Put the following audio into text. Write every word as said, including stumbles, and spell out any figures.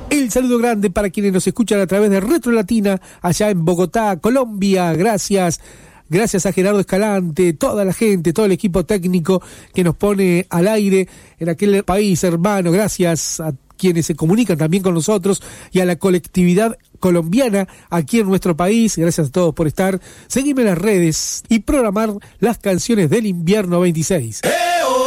El saludo grande para quienes nos escuchan a través de Retro Latina, allá en Bogotá, Colombia. Gracias. Gracias a Gerardo Escalante, toda la gente, todo el equipo técnico que nos pone al aire en aquel país hermano. Gracias a quienes se comunican también con nosotros y a la colectividad colombiana aquí en nuestro país. Gracias a todos por estar. Seguime en las redes y programar las canciones del invierno veintiséis. ¡Eh, oh!